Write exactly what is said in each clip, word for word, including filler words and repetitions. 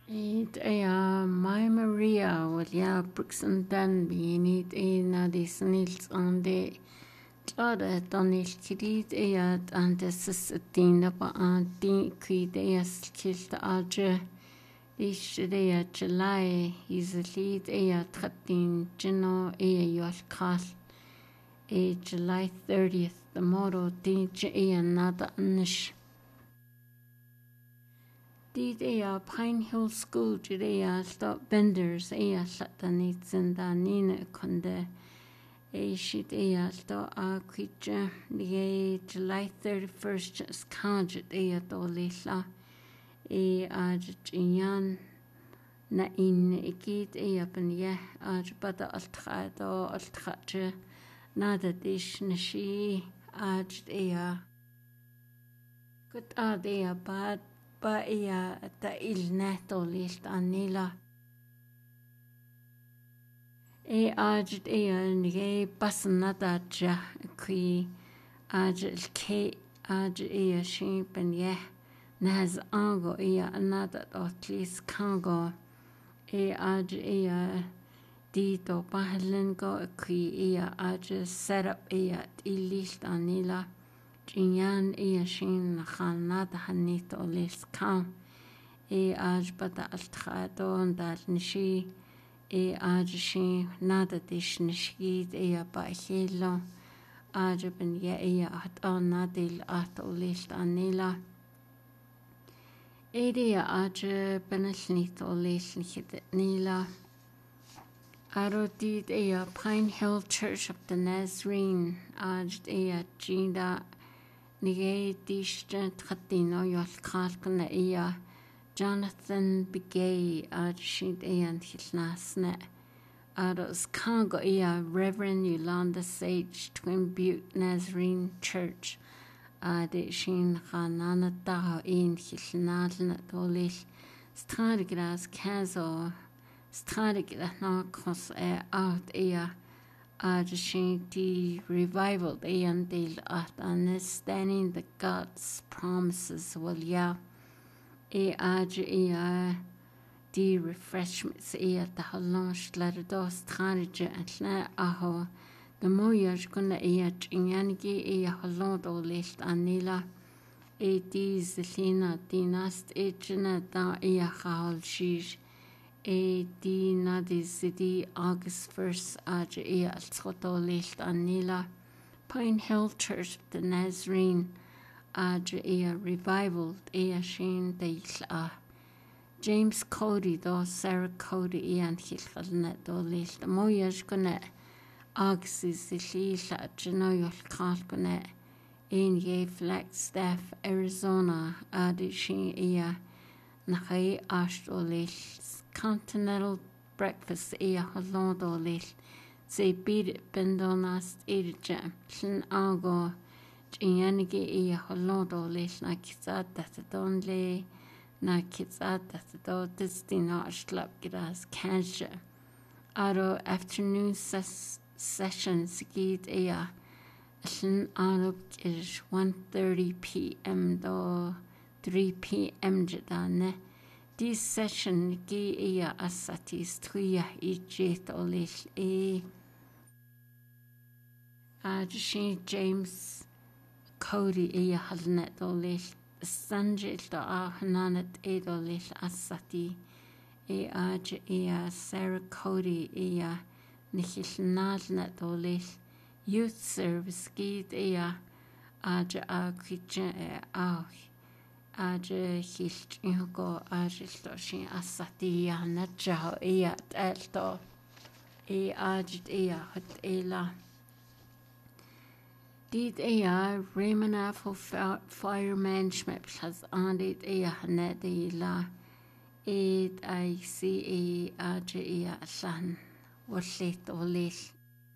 It a my Maria will ya Brixen Danby need a nadis nils on the Clara Donil Kidid ead and the Sissatina ba an din quid eas kilt alge. Ish ea July is a lead ea Tratin Gino ea yol call a July thirtieth the motto din ea nada anish. Did ea Pine Hill School ea stop benders ea satanits and da nina conde. A shit ea sto a creature the July thirty-first just conjure ea dolila e a jian na in ikit ea pen ye a bada altra do altra nada dish nashi a ea good a ea bad ba ea ta il neto list anila e agit e an e pasnada ja qui agit ke agit e a sheep and ye nas ango e another at least kango e agit e a dito pahlen go qui e agit set up e at ilist anila jinyan e a shin khanada hanito list kan e agit bata altrado dal nishi e aji nada dish nishid e a bahilo aji ben ye e at on nadil at olist anila e de aji benelnit olist nishid nila arodid e a Pine Hill Church of the Nazarene aji e a jinda nige dish tratino yol kalkna e a Jonathan Begay aji e an hilnasne Aros Congo ea Reverend Yolanda Sage Twin Butte Nazarene Church Ade Shin Hanana Taho in Hilnadna Dolil Stradigras Kazo Stradigras Narcos e out ea Ade Shin the revival ean deal at understanding the God's promises will ya e Ade ea the refreshments e at the halonsh letter dos tranige and na aho the moyaj gonna e at inyangi e halon do list anila e dis lina dinast e jina da e hal shish e di na di city August first aj e at soto list anila Pine Hill Church of the Nazarene aj e revival e a shin de a James Cody do Sarah Cody ian hilchalna do list moyaj gonna axis lila genoyol kalkone in ye Flagstaff Arizona adishi ia nahay ashto lil continental breakfast ia halondo lil se bid bendonas idja shin ago jinyanigi ia halondo lil na kizata donle na kitsata do destina shlap giras kancha aro afternoon ses sessions gid ea shin arab is one thirty p.m. do three p.m. jadane this session gi ea asatis tuya ijet olish e ajishi James Cody ea halnet olish Sanjil da ahnanet edolil asati e aj ea Sarah Cody ea nihil nalnet olil youth service gid ea aj a kitchen e au aj hilt ingo aj shin asati ya najaho ea elto e aj ea hot ela Did ea Raymond Apple Fire Management has added ea hanedi la ed I C E aja ea san waslit olis.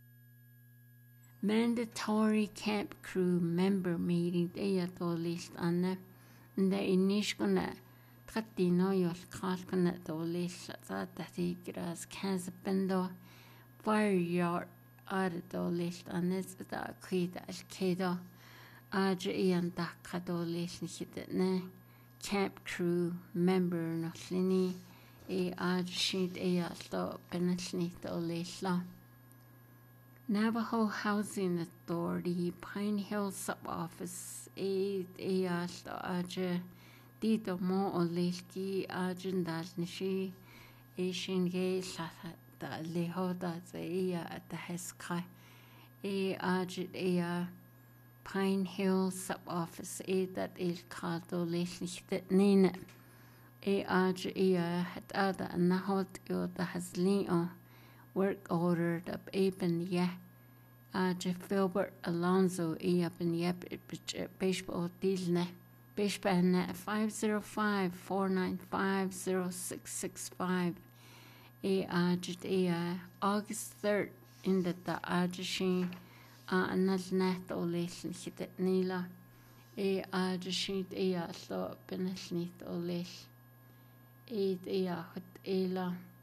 Mandatory camp crew member meeting ea dolis anne nda inishkona tratino yol kalkona dolis sa tati gras kanzapendo fire yard Ardo list anes da quid al kedo Aja ian da kado list ne camp crew member no lini e ajshid e alto penalnit olila. Navajo Housing Authority, Pine Hill Sub-Office, e e alto aje dito mo olilki ajendal nishi e shinge lata da lehoda zeia at the heska e ajit e Pine Hill Sub-Office e that il caldo lechlichtet nina e ajit e het ada nahot yo da haslio work order da eben yeah ajit Filbert Alonso e up in yep baseball dilne Bishpan five zero five, four nine five, zero six six five. E ajit e August third in the ta ajishin anal net oleshin hitet nila. E ajishin e a lo penalnit olesh. E e a hot ela.